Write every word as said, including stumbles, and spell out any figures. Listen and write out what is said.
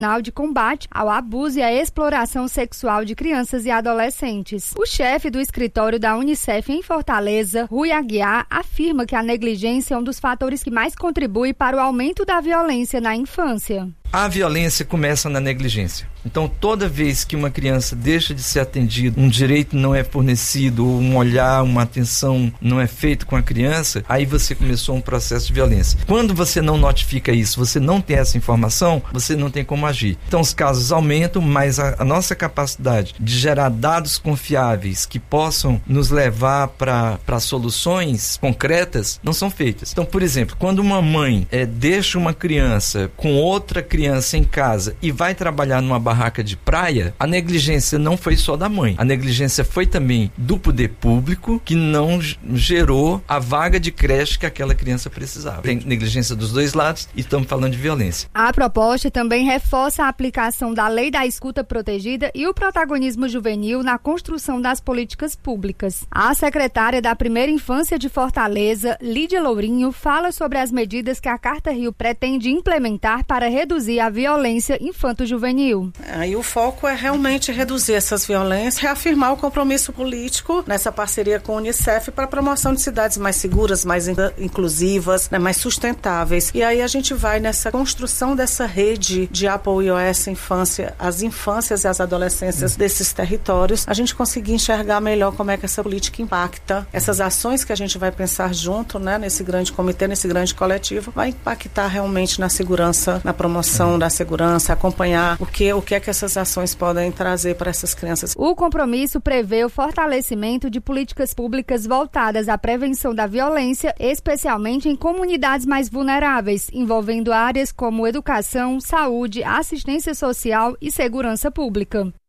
de combate ao abuso e à exploração sexual de crianças e adolescentes. O chefe do escritório da Unicef em Fortaleza, Rui Aguiar, afirma que a negligência é um dos fatores que mais contribui para o aumento da violência na infância. A violência começa na negligência. Então, toda vez que uma criança deixa de ser atendida, um direito não é fornecido, ou um olhar, uma atenção não é feito com a criança, aí você começou um processo de violência. Quando você não notifica isso, você não tem essa informação, você não tem como agir. Então, os casos aumentam, mas a, a nossa capacidade de gerar dados confiáveis que possam nos levar para soluções concretas não são feitas. Então, por exemplo, quando uma mãe é, deixa uma criança com outra criança criança em casa e vai trabalhar numa barraca de praia, a negligência não foi só da mãe. A negligência foi também do poder público, que não gerou a vaga de creche que aquela criança precisava. Tem negligência dos dois lados e estamos falando de violência. A proposta também reforça a aplicação da Lei da Escuta Protegida e o protagonismo juvenil na construção das políticas públicas. A secretária da Primeira Infância de Fortaleza, Lídia Lourinho, fala sobre as medidas que a Carta Rio pretende implementar para reduzir a violência infanto-juvenil. Aí o foco é realmente reduzir essas violências, reafirmar o compromisso político nessa parceria com a Unicef para a promoção de cidades mais seguras, mais inclusivas, né, mais sustentáveis. E aí a gente vai nessa construção dessa rede de apoio a essa infância, as infâncias e as adolescências desses territórios, a gente conseguir enxergar melhor como é que essa política impacta. Essas ações que a gente vai pensar junto, né, nesse grande comitê, nesse grande coletivo, vai impactar realmente na segurança, na promoção da segurança, acompanhar o que, o que é que essas ações podem trazer para essas crianças. O compromisso prevê o fortalecimento de políticas públicas voltadas à prevenção da violência, especialmente em comunidades mais vulneráveis, envolvendo áreas como educação, saúde, assistência social e segurança pública.